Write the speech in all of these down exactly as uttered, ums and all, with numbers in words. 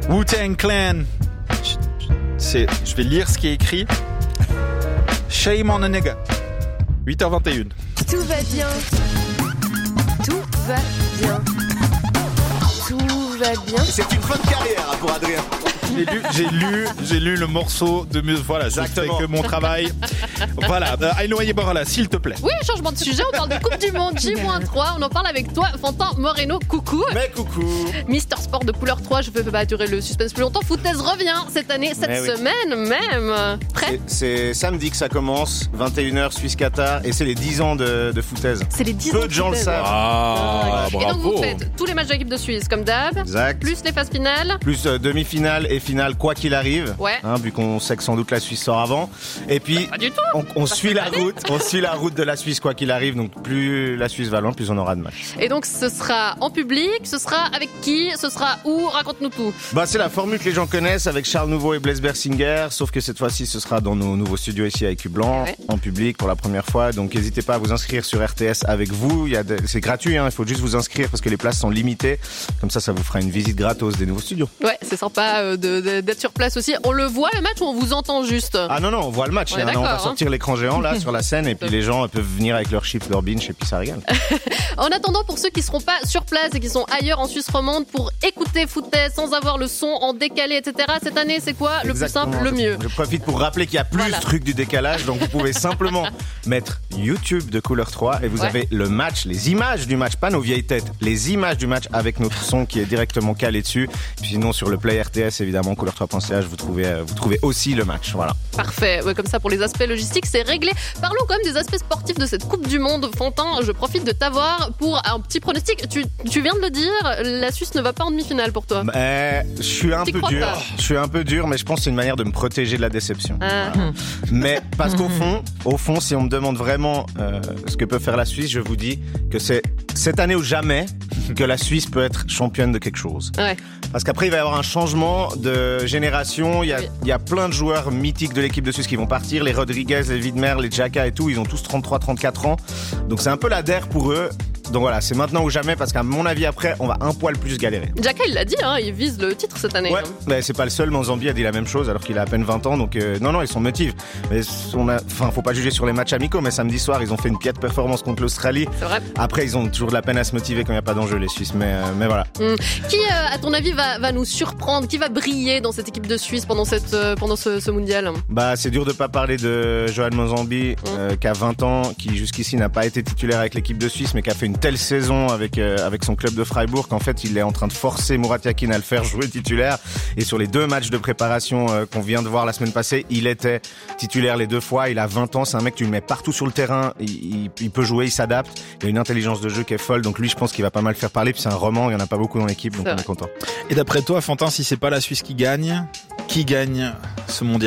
Wu-Tang Clan. C'est, je vais lire ce qui est écrit. Shame on a nigga. huit heures vingt et une. Tout va bien. Tout va bien. Tout va bien. C'est une fin de carrière pour Adrien. J'ai lu, j'ai lu, j'ai lu le morceau de musique. Voilà, je fais que mon travail. Voilà, euh, Aïno Yebola, s'il te plaît. Oui, changement de sujet, on parle de Coupe du Monde J trois. On en parle avec toi, Fantin Moreno. Coucou. Mais coucou. Mister Sport de couleur trois, je peux pas durer le suspense plus longtemps. Foutaise revient cette année, cette Mais oui. semaine même. Prêt ? C'est, c'est samedi que ça commence, vingt et une heures Suisse-Qatar, et c'est les dix ans de, de foutaise. C'est les dix Peu ans de gens le foutaise. savent. Ah, Et donc bravo. vous faites tous les matchs de l'équipe de Suisse comme d'hab, Exact. plus les phases finales. Plus euh, demi-finale et finale, quoi qu'il arrive. Ouais. Hein, vu qu'on sait que sans doute la Suisse sort avant. Et puis, Pas du tout. on, on suit la route, on suit la route de la Suisse, quoi qu'il arrive. Donc, plus la Suisse va loin, plus on aura de matchs. Et donc ce sera en public, ce sera avec qui, ce sera où, raconte-nous tout. Bah, c'est la formule que les gens connaissent avec Charles Nouveau et Blaise Bersinger. Sauf que cette fois-ci, ce sera dans nos nouveaux studios ici à Écu Blanc, Ouais. en public pour la première fois. Donc, n'hésitez pas à vous inscrire sur R T S avec vous. Il y a de- c'est gratuit, hein. Il faut juste vous inscrire parce que les places sont limitées. Comme ça, ça vous fera une visite gratos des nouveaux studios. Ouais, c'est sympa euh, de, de- d'être sur place aussi. On le voit le match ou on vous entend juste ? Ah non, non, on voit le match. On est hein. On d'accord, va hein. sortir l'écran géant là sur la scène et puis les gens peuvent venir avec leurs chips, leurs binges et puis ça régale. En attendant, pour ceux qui seront pas sur place et qui sont ailleurs en Suisse romande pour écouter Foutaise sans avoir le son en décalé, et cetera. Cette année, c'est quoi le Exactement. plus simple, le mieux ? Je profite pour rappeler qu'il y a plus Voilà. de trucs du décalage, donc vous pouvez simplement mettre YouTube de Couleur trois et vous Ouais. avez le match, les images du match, pas nos vieilles têtes, les images du match avec notre son qui est directement calé dessus. Puis sinon sur le Play R T S évidemment couleur trois point c h vous trouvez euh, vous trouvez aussi le match. Voilà. Parfait. Ouais, comme ça, pour les aspects logistiques, c'est réglé. Parlons quand même des aspects sportifs de cette Coupe du Monde. Fantin, je profite de t'avoir pour un petit pronostic. Tu, tu viens de le dire, la Suisse ne va pas en demi-finale pour toi. Euh, je suis un T'y peu crois dur. pas Je suis un peu dur, mais je pense que c'est une manière de me protéger de la déception. Ah. Mais parce qu'au fond, au fond, si on me demande vraiment euh, ce que peut faire la Suisse, je vous dis que c'est cette année ou jamais que la Suisse peut être championne de quelque chose. Ouais. Parce qu'après, il va y avoir un changement de génération. Il y a, Oui. il y a plein de joueurs mythiques de l'équipe de Suisse qui vont partir. Les Rodriguez, les Widmer, les Xhaka et tout, ils ont tous trente-trois, trente-quatre ans. Donc c'est un peu la D E R pour eux. Donc voilà, c'est maintenant ou jamais parce qu'à mon avis, après, on va un poil plus galérer. Xhaka, il l'a dit, hein, il vise le titre cette année. Ouais, hein. mais c'est pas le seul. Manzambi a dit la même chose alors qu'il a à peine vingt ans. Donc euh, non, non, ils sont motivés. Mais on a, enfin, faut pas juger sur les matchs amicaux. Mais samedi soir, ils ont fait une piètre performance contre l'Australie. C'est vrai. Après, ils ont toujours de la peine à se motiver quand il n'y a pas d'enjeu, les Suisses. Mais, euh, mais voilà. Hum. Qui, euh, à ton avis, va, va nous surprendre ? Qui va briller dans cette équipe de Suisse pendant, cette, euh, pendant ce, ce mondial ? Bah, c'est dur de pas parler de Johan Manzambi, euh, qui a vingt ans, qui jusqu'ici n'a pas été titulaire avec l'équipe de Suisse, mais qui a fait une telle saison avec euh, avec son club de Freiburg qu'en fait, il est en train de forcer Murat Yakin à le faire jouer titulaire. Et sur les deux matchs de préparation euh, qu'on vient de voir la semaine passée, il était titulaire les deux fois. Il a vingt ans, c'est un mec tu le mets partout sur le terrain, il, il, il peut jouer, il s'adapte. Il a une intelligence de jeu qui est folle, donc lui, je pense qu'il va pas mal faire parler. Puis c'est un roman, il y en a pas beaucoup dans l'équipe, donc C'est on vrai. est content. Et d'après toi, Fantin, si c'est pas la Suisse qui gagne, qui gagne ce mondial ?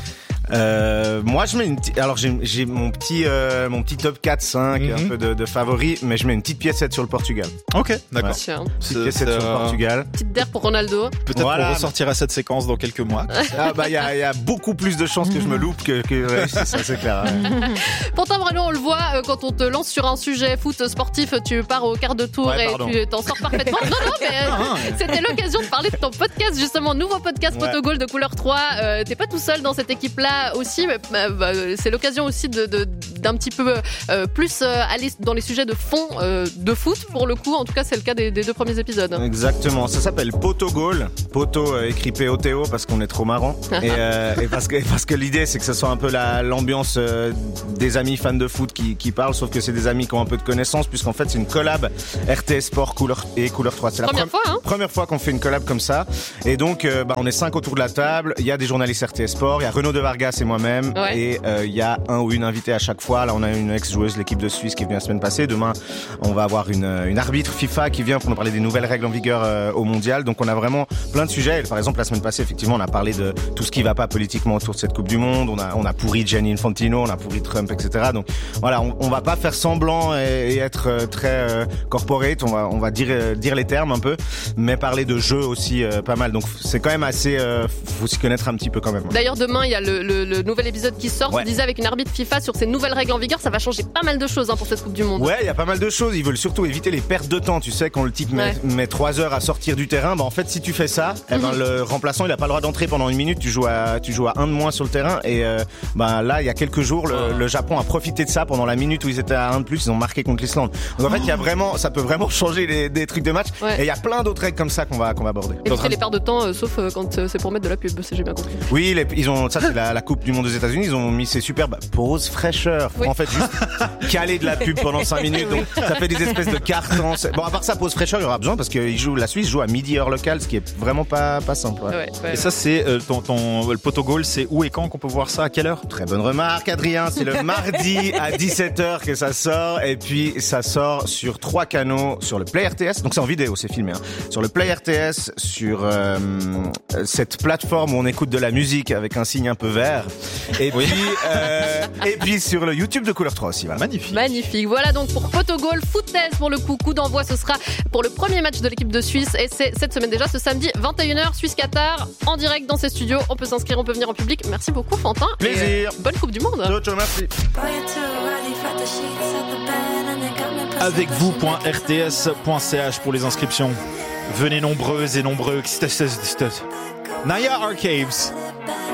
Euh, moi, je mets une petite, alors j'ai, j'ai mon petit, euh, mon petit top quatre cinq, Mhm. un peu de, de favoris, mais je mets une petite piécette sur le Portugal. Ok, d'accord. Tiens, Petite C'est- piécette c'est, sur le euh, Portugal. petite der pour Ronaldo. Peut-être Voilà. qu'on ressortira cette séquence dans quelques mois. Ah, bah, il y a, il y a beaucoup plus de chances que je me loupe que, que, ouais, c'est ça, c'est clair. Ouais. Fantin Moreno, on le voit, euh, quand on te lance sur un sujet foot sportif, tu pars au quart de tour Ouais, et pardon. tu t'en sors parfaitement. Non, non, mais euh, Ah, ouais. c'était l'occasion de parler de ton podcast, justement, nouveau podcast Ouais. Photogol de Couleur trois. Euh, t'es pas tout seul dans cette équipe-là aussi, mais bah, bah, c'est l'occasion aussi de, de- d'un petit peu euh, plus euh, aller dans les sujets de fond euh, de foot, pour le coup. En tout cas, c'est le cas des, des deux premiers épisodes. Exactement. Ça s'appelle Poto Goal. Poto euh, écrit P O T O parce qu'on est trop marrant. Et, euh, et parce que, parce que l'idée, c'est que ce soit un peu la, l'ambiance euh, des amis fans de foot qui, qui parlent, sauf que c'est des amis qui ont un peu de connaissances, puisqu'en fait, c'est une collab R T S Sport Couleur et Couleur trois. C'est la Première pre- fois, hein. première fois qu'on fait une collab comme ça. Et donc, euh, bah, on est cinq autour de la table. Il y a des journalistes R T S Sport, il y a Renaud de Vargas et moi-même. Ouais. Et euh, il y a un ou une invitée à chaque fois. Là, on a une ex-joueuse de l'équipe de Suisse qui est venue la semaine passée. Demain, on va avoir une, une arbitre FIFA qui vient pour nous parler des nouvelles règles en vigueur euh, au mondial. Donc, on a vraiment plein de sujets. Par exemple, la semaine passée, effectivement, on a parlé de tout ce qui va pas politiquement autour de cette Coupe du Monde. On a, on a pourri Gianni Infantino, on a pourri Trump, et cetera. Donc, voilà, on, on va pas faire semblant et, et être euh, très euh, corporate. On va, on va dire, euh, dire les termes un peu, mais parler de jeux aussi euh, pas mal. Donc, c'est quand même assez, euh, faut s'y connaître un petit peu quand même. D'ailleurs, demain, il y a le, le- le nouvel épisode qui sort. Ouais. Tu disais avec une arbitre FIFA sur ces nouvelles règles en vigueur, ça va changer pas mal de choses hein, pour cette Coupe du Monde. Ouais, il y a pas mal de choses. Ils veulent surtout éviter les pertes de temps. Tu sais, quand le type met, Ouais. met trois heures à sortir du terrain, bah en fait, si tu fais ça, eh ben, le remplaçant, il a pas le droit d'entrer pendant une minute. Tu joues à, tu joues à un de moins sur le terrain. Et euh, bah là, il y a quelques jours, le, le Japon a profité de ça pendant la minute où ils étaient à un de plus. Ils ont marqué contre l'Islande. Donc en fait, il y a vraiment, ça peut vraiment changer les, des trucs de match. Ouais. Et il y a plein d'autres règles comme ça qu'on va, qu'on va aborder. Éviter les pertes de temps, euh, sauf euh, quand euh, c'est pour mettre de la pub, si j'ai bien compris. Oui, les- ils ont ça, c'est la, la Coupe du Monde aux États-Unis. Ils ont mis ces superbes pauses fraîcheur. Oui. En fait, juste caler de la pub pendant cinq minutes. Donc, ça fait des espèces de cartons. C'est- Bon, à part ça, pause fraîcheur, il y aura besoin parce que ils jouent, la Suisse joue à midi heure locale, ce qui est vraiment pas, pas simple. Ouais. Ouais, ouais. Et ça, c'est euh, ton, ton, le poteau goal, c'est où et quand qu'on peut voir ça? À quelle heure? Très bonne remarque, Adrien. C'est le mardi à dix-sept heures que ça sort. Et puis, ça sort sur trois canaux, sur le Play R T S. Donc, c'est en vidéo, c'est filmé. Hein. Sur le Play R T S, sur euh, cette plateforme où on écoute de la musique avec un signe un peu vert. Et puis, euh, et puis sur le YouTube de Couleur trois aussi. Voilà. Magnifique. Magnifique. Voilà donc pour Photogol, footez pour le coup. Coup d'envoi, ce sera pour le premier match de l'équipe de Suisse. Et c'est cette semaine déjà, ce samedi vingt et une heures, Suisse-Qatar, en direct dans ses studios. On peut s'inscrire, on peut venir en public. Merci beaucoup, Fantin. Plaisir. Et, euh, bonne Coupe du Monde. Ciao, ciao, merci. Avec vous.rts point c h pour les inscriptions. Venez nombreuses et nombreux. Naya Archives.